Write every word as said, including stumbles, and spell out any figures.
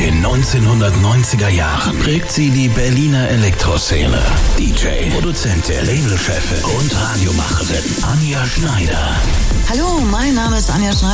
den neunzehnhundertneunziger Jahren prägt sie die Berliner Elektroszene. D J, Produzentin, Labelchefin und Radiomacherin Anja Schneider. Hallo, mein Name ist Anja Schneider.